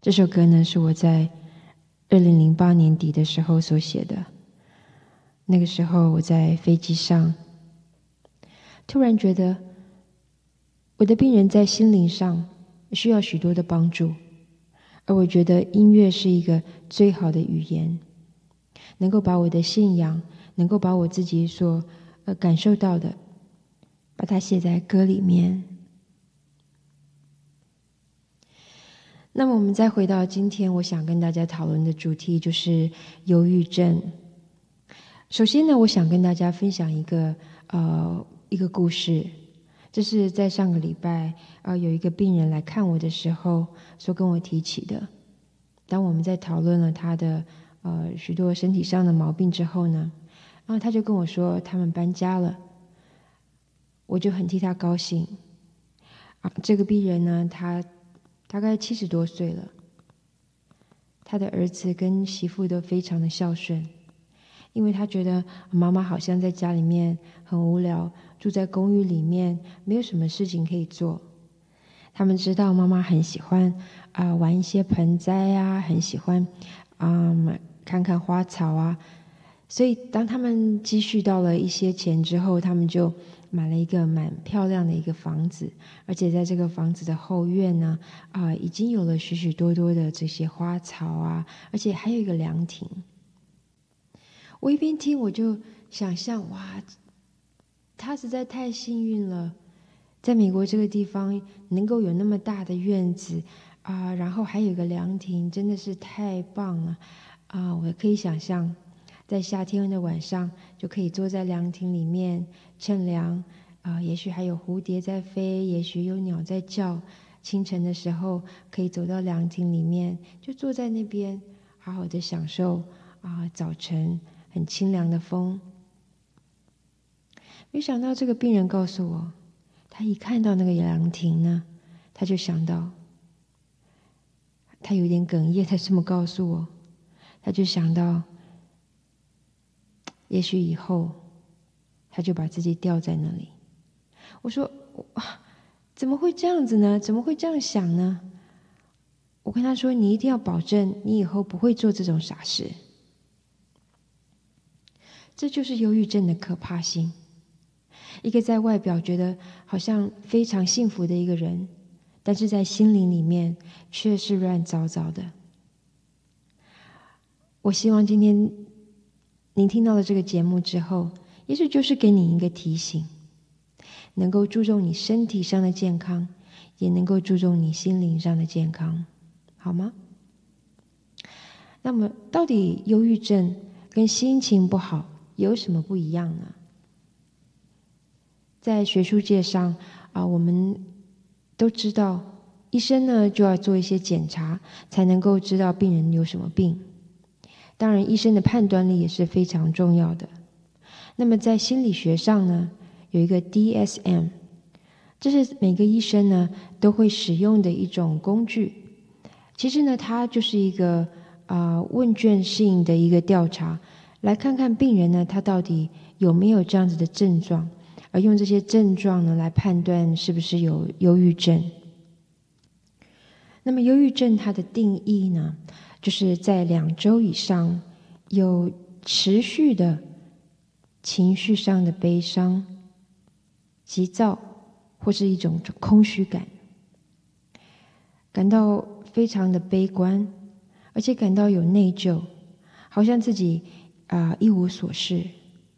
这首歌呢是我在2008年底的时候所写的。那个时候我在飞机上，突然觉得我的病人在心灵上需要许多的帮助，而我觉得音乐是一个最好的语言，能够把我的信仰，能够把我自己所感受到的，把它写在歌里面。那么我们再回到今天我想跟大家讨论的主题，就是忧郁症。首先呢，我想跟大家分享一个故事。这是在上个礼拜有一个病人来看我的时候所跟我提起的。当我们在讨论了他的许多身体上的毛病之后呢，他就跟我说他们搬家了。我就很替他高兴。这个病人呢，他大概70多岁了，他的儿子跟媳妇都非常的孝顺，因为他觉得妈妈好像在家里面很无聊，住在公寓里面没有什么事情可以做。他们知道妈妈很喜欢玩一些盆栽啊，很喜欢看看花草啊，所以当他们积蓄到了一些钱之后，他们就买了一个蛮漂亮的一个房子，而且在这个房子的后院呢已经有了许许多多的这些花草啊，而且还有一个凉亭。我一边听我就想象，哇，他实在太幸运了，在美国这个地方能够有那么大的院子然后还有一个凉亭，真的是太棒了我可以想象在夏天的晚上就可以坐在凉亭里面乘凉也许还有蝴蝶在飞，也许有鸟在叫，清晨的时候可以走到凉亭里面，就坐在那边好好的享受早晨很清凉的风。没想到这个病人告诉我，他一看到那个凉亭呢，他就想到，他有点哽咽，他这么告诉我，他就想到也许以后他就把自己吊在那里。我说怎么会这样子呢？怎么会这样想呢？我跟他说，你一定要保证你以后不会做这种傻事。这就是忧郁症的可怕性。一个在外表觉得好像非常幸福的一个人，但是在心灵里面却是乱糟糟的。我希望今天您听到了这个节目之后，也许就是给你一个提醒，能够注重你身体上的健康，也能够注重你心灵上的健康，好吗？那么到底忧郁症跟心情不好有什么不一样呢？在学术界上我们都知道，医生呢就要做一些检查，才能够知道病人有什么病。当然，医生的判断力也是非常重要的。那么在心理学上呢，有一个 DSM， 这是每个医生呢都会使用的一种工具。其实呢，它就是一个问卷性的一个调查，来看看病人呢他到底有没有这样子的症状，而用这些症状呢来判断是不是有忧郁症。那么忧郁症它的定义呢，就是在2周以上有持续的情绪上的悲伤、急躁或是一种空虚感，感到非常的悲观，而且感到有内疚，好像自己一无所事，